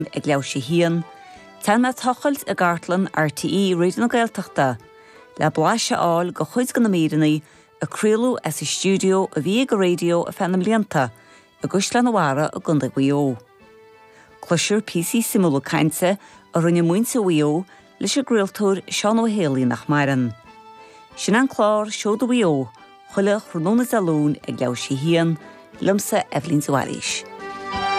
ag leabhar sé hían, tan me tochailt a gartlan RTE Réidió na Gaeltachta, le bláise áil go chuid go na míreannaí a críolú as i stúdio a bhí go réidió a fenam blianta, a gusla na wara a gunda guió. Clusir PC simúla cainte a rinne muinte guió leis a gríoltóir Seán Ó Héalaí nach Maireann. Sin an clár seoda guió, chuile chrúnóna zalún ag leabhar sé hían, lumsa Evelyn Zuarís.